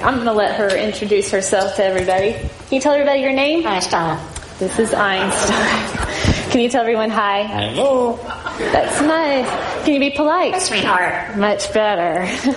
I'm going to let her introduce herself to everybody. Can you tell everybody your name? Einstein. This is Einstein. Can you tell everyone hi? Hello. That's nice. Can you be polite? Sweetheart. Much better.